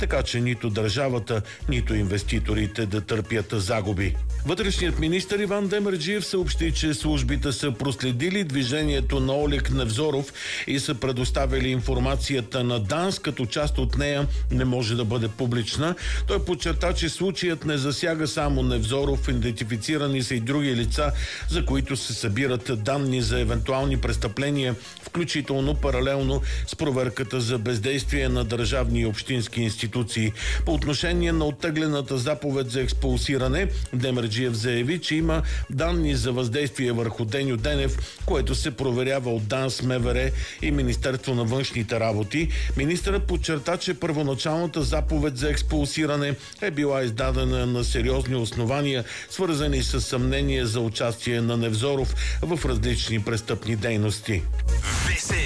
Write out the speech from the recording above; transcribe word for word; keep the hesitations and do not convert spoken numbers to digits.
така че нито държавата, нито инвеститорите да търпят загуби. Вътрешният министър Иван Демерджиев съобщи, че службите са проследили движението на Олег Невзоров и са предоставили информацията на ДАНС, като част от нея не може да бъде публична. Той подчерта, че случаят не засяга само Невзоров, идентифицирани са и други лица, за които се събират данни за евентуални престъпления, включително паралелно с проверката за бездействие на държавни и общински институции. По отношение на оттеглената заповед за експулсиране, Демерджиев заяви, че има данни за въздействие върху Деню Денев, което се проверява от ДАНС, МВР и Министерство на външните работи. Министърът подчерта, че първоначалната заповед за експулсиране е била издадена на сериозни основания, свързани с съмнение за участие на Невзоров в различни престъпни дейности.